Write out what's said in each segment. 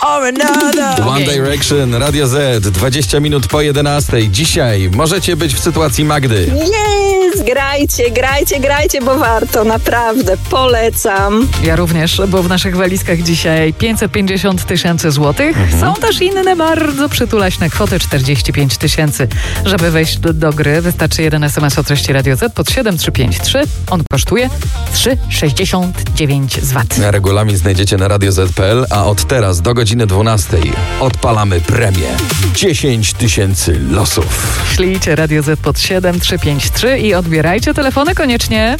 or another. One Direction, Radio Z, 20 minut po 11. Dzisiaj możecie być w sytuacji Magdy. Jest! Grajcie, bo warto, naprawdę, polecam. Ja również, bo w naszych walizkach dzisiaj 550 000 złotych. Są też inne bardzo przytulaśne kwoty, 45 000. Żeby wejść do gry, wystarczy jeden SMS o treści Radio Z pod 7353. On kosztuje 3,69 z VAT. Regulamin znajdziecie na radioz.pl, a od teraz do godziny 12 odpalamy premię. 10 000 losów. Ślijcie Radio Z pod 7353 i odbierajcie telefony koniecznie.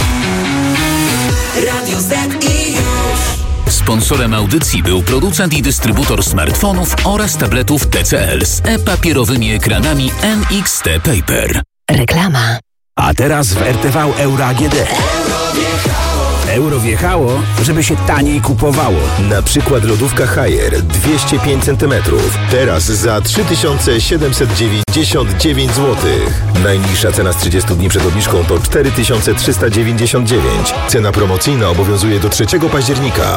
Radio Z i już. Sponsorem audycji był producent i dystrybutor smartfonów oraz tabletów TCL z e-papierowymi ekranami NXT Paper. Reklama. A teraz w RTV Euro AGD. Euro wjechało, żeby się taniej kupowało. Na przykład lodówka Haier 205 cm. Teraz za 3799 zł. Najniższa cena z 30 dni przed obniżką to 4399. Cena promocyjna obowiązuje do 3 października.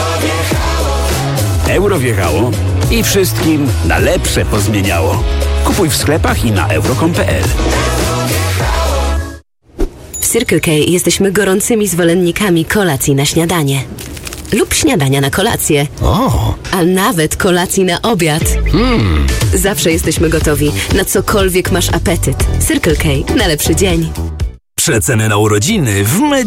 Euro wjechało i wszystkim na lepsze pozmieniało. Kupuj w sklepach i na euro.com.pl. W Circle K jesteśmy gorącymi zwolennikami kolacji na śniadanie. Lub śniadania na kolację. A nawet kolacji na obiad. Zawsze jesteśmy gotowi na cokolwiek masz apetyt. Circle K na lepszy dzień. Przeceny na urodziny w